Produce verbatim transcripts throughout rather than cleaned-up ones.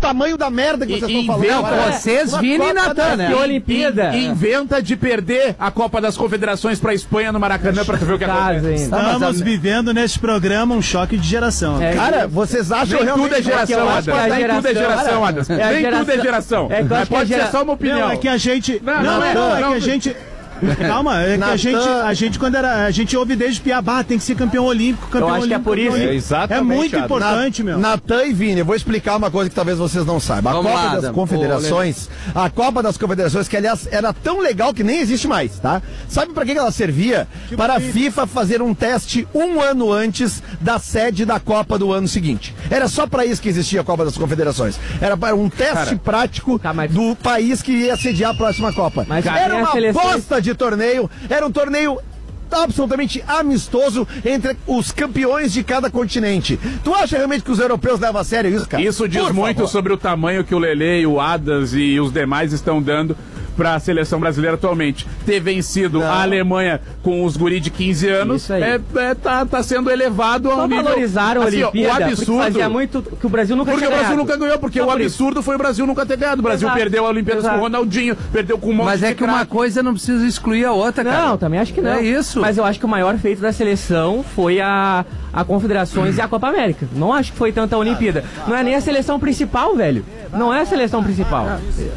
tamanho da merda que vocês estão falando. Inventa, vocês, Vini e Natan, né? Olimpíada. In, inventa de perder a Copa das Confederações pra Espanha no Maracanã pra tu ver o que acontece. Estamos vivendo nesse programa um choque de geração. É, cara, vocês acham nem realmente... tudo é geração, Adams. Nem tudo é geração, Adams. Nem tudo é geração. É, Mas pode ser só uma opinião. Não, é que a gente... Não, Não, não é, não, é não, que a gente... Calma, é que a gente, a gente quando era, a gente ouve desde Piabá, tem que ser campeão olímpico, campeão Eu acho que é olímpico. por isso. campeão É olímpico. exatamente, É muito Adam. importante, meu. Natan e Vini, eu vou explicar uma coisa que talvez vocês não saibam. A Vamos Copa lá, das Adam. Confederações, a Copa das Confederações, que aliás era tão legal que nem existe mais, tá? Sabe pra que que ela servia? Para a FIFA fazer um teste um ano antes da sede da Copa do ano seguinte. Era só pra isso que existia a Copa das Confederações. Era para um teste Cara, prático tá, mas- do país que ia sediar a próxima Copa. Mas Era tem as uma seleções- bosta de torneio, era um torneio absolutamente amistoso entre os campeões de cada continente. Tu acha realmente que os europeus levam a sério isso, cara? Isso diz Por muito favor. sobre o tamanho que o Lelê, o Adams e os demais estão dando para a seleção brasileira atualmente. Ter vencido Não. a Alemanha com os guri de quinze anos Isso aí. é, é, tá, tá sendo elevado a Só um nível... valorizaram a assim, ó, Olimpíada, o porque absurdo... fazia muito que o Brasil nunca Porque tinha o Brasil ganhado. nunca ganhou, porque Só o por isso. absurdo foi o Brasil nunca ter ganhado. O Brasil Exato. perdeu a Olimpíada com Exato. o Ronaldinho, perdeu com um monte Mas de é que uma craque. coisa não precisa excluir a outra, cara. Não, também acho que não. É isso. Mas eu acho que o maior feito da seleção foi a, a Confederações e a Copa América. Não acho que foi tanta Olimpíada. Não é nem a seleção principal, velho. Não é a seleção principal.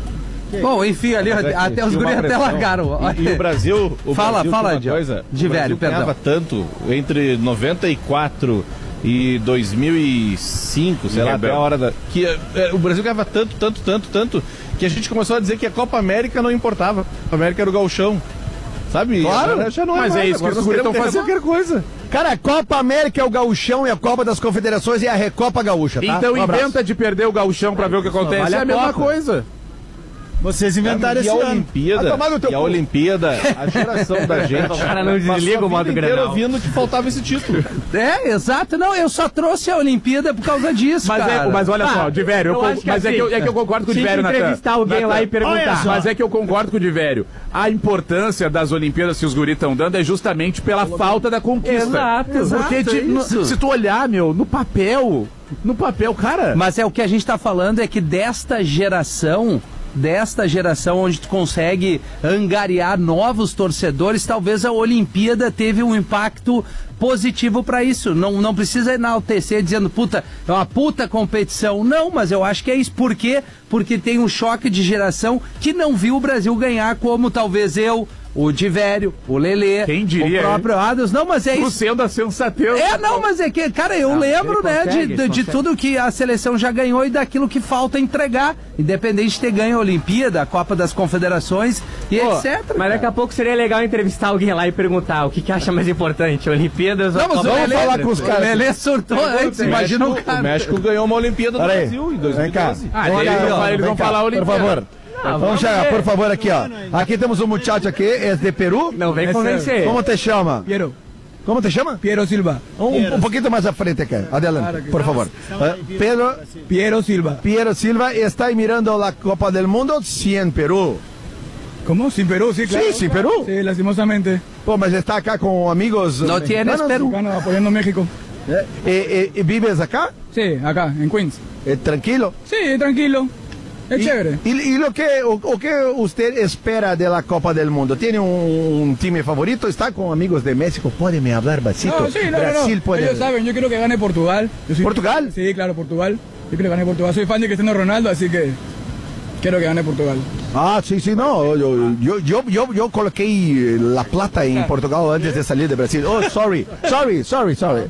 Bom, enfim, ali Mas é que até os tinha guri uma até pressão. largaram. E, e o Brasil, o Fala, Brasil fala, tinha uma de- coisa, de o Brasil velho, perdão. ganhava tanto entre noventa e quatro e dois mil e cinco, sei Me lá, até rebelde. a hora da... Que é, o Brasil ganhava tanto, tanto, tanto, tanto, que a gente começou a dizer que a Copa América não importava. A Copa América era o gauchão. Sabe? Claro. Agora já não é Mas é mais, isso que agora os nós guri queremos tão ter fazendo. qualquer coisa. Cara, a Copa América é o gauchão e a Copa das Confederações é a Recopa Gaúcha, tá? Então Um abraço. inventa de perder o gauchão pra ver o que acontece. vale é a a mesma Copa. coisa. Vocês inventaram E esse a ano. Olimpíada, Vai tomar no teu e a cu. Olimpíada, a geração da gente... O cara não passou desliga a o modo vida inteira Grenal. ouvindo que faltava esse título. É, exato. Não, eu só trouxe a Olimpíada por causa disso, Mas, cara. é, mas olha Ah, só, Divério, eu eu con- acho que mas é, assim, que eu, é que eu concordo com o tinha que Divério, Natan. entrevistar alguém Natan, lá e perguntar. olha só. Mas é que eu concordo com o Divério. A importância das Olimpíadas que os guris estão dando é justamente pela falta da conquista. Exato. Porque Exato, de- é no- isso. se tu olhar, meu, no papel, no papel, cara... Mas é o que a gente tá falando é que desta geração, desta geração onde tu consegue angariar novos torcedores, talvez a Olimpíada teve um impacto positivo pra isso. Não, não precisa enaltecer dizendo, puta, é uma puta competição. Não, mas eu acho que é isso. Por quê? Porque tem um choque de geração que não viu o Brasil ganhar, como talvez eu, o Divério, o Lelê, Quem diria, o próprio Adams. Não, mas é Tu isso. sendo a sensatez... É, não, mas é que, cara, eu Não, lembro, ele né, consegue, de, ele de, de consegue. tudo que a seleção já ganhou e daquilo que falta entregar, independente de ter ganho a Olimpíada, a Copa das Confederações e Pô, etcétera. mas daqui a pouco seria legal entrevistar alguém lá e perguntar o que, que acha mais importante, Olimpíadas ou Vamos, Copa vamos América? falar com os O caras. Lelê surtou antes, O imagina o México, cara. o México ganhou uma Olimpíada do Pera aí. Brasil em Vem cá. dois mil e doze. Ah, Olha, eles vão ó, falar- eles vem vão cá, falar por Olimpíada. favor. Ah, vamos chegar, ver. por favor, aqui, ó. Aqui temos um muchacho aqui, é de Peru. Não vem convencer. Como te chama? Piero, Como te chama? Piero Silva. Um, um pouquinho mais à frente aqui. Adelante, por favor. Eh, Pedro Piero Silva. Piero Silva está mirando a Copa del Mundo, sim, em Peru. ¿Cómo? ¿Sin Perú? Sí, claro. Sí, sin Perú. Sí, lastimosamente. Pô, mas está acá com amigos. No tienes mexicanos? Perú. Bueno, apoyando a México. Eh, eh, eh, ¿Vives acá? Sí, acá, en Queens. Eh, tranquilo. Sí, tranquilo. Es Y- chévere. Y, y lo que o, o que usted espera de la Copa del Mundo? ¿Tiene un, un time favorito? ¿Está con amigos de México? ¿Puede me hablar basito? No, sí, no, no, Brasil no. puede. Ellos saben, yo quiero que gane Portugal. Yo soy- ¿Portugal? Sí, claro, Portugal. Yo quiero que gane Portugal. Soy fan de Cristiano Ronaldo, así que quiero que gane Portugal. Ah, sí, sí, no. Yo, yo, yo, yo, yo coloquei la plata en Portugal antes de salir de Brasil. Oh, sorry, sorry, sorry, sorry.